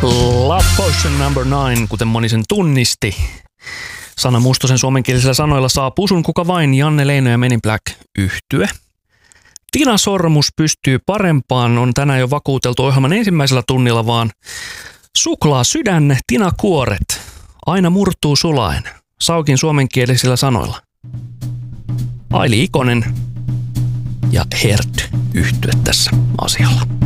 Love Potion number 9, kuten moni sen tunnisti. Sanna Mustosen suomenkielisillä sanoilla saapuu sun kuka vain, Janne Leino ja Men in Black -yhtye. Tina Sormus pystyy parempaan, on tänään jo vakuuteltu ohjelman ensimmäisellä tunnilla, vaan Suklaa sydän, Tina Kuoret, aina murtuu sulaen, Saukin suomenkielisillä sanoilla. Aili Ikonen ja Hert -yhtye tässä asialla.